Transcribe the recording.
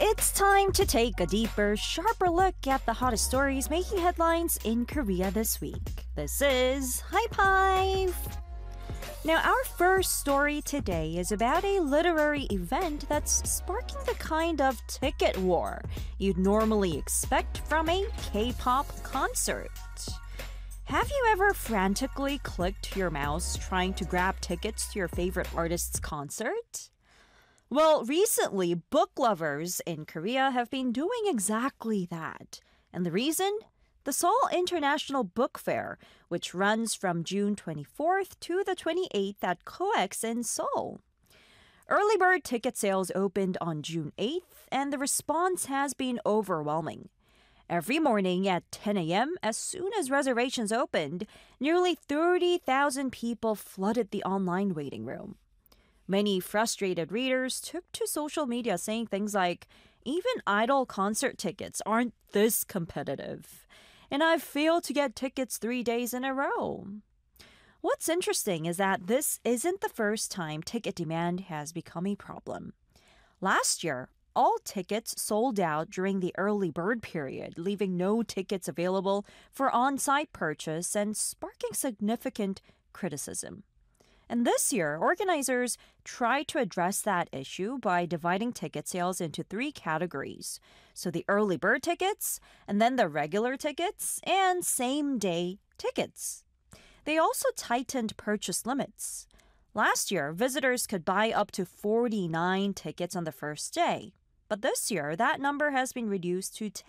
It's time to take a deeper, sharper look at the hottest stories making headlines in Korea this week. This is Hype Hive! Now, our first story today is about a literary event that's sparking the kind of ticket war you'd normally expect from a K-pop concert. Have you ever frantically clicked your mouse trying to grab tickets to your favorite artist's concert? Well, recently, book lovers in Korea have been doing exactly that. And the reason? The Seoul International Book Fair, which runs from June 24th to the 28th at COEX in Seoul. Early bird ticket sales opened on June 8th, and the response has been overwhelming. Every morning at 10 a.m., as soon as reservations opened, nearly 30,000 people flooded the online waiting room. Many frustrated readers took to social media saying things like, "Even idol concert tickets aren't this competitive. And I've failed to get tickets 3 days in a row." What's interesting is that this isn't the first time ticket demand has become a problem. Last year, all tickets sold out during the early bird period, leaving no tickets available for on-site purchase and sparking significant criticism. And this year, organizers tried to address that issue by dividing ticket sales into 3 categories. So the early bird tickets, and then the regular tickets, and same-day tickets. They also tightened purchase limits. Last year, visitors could buy up to 49 tickets on the first day. But this year, that number has been reduced to 10.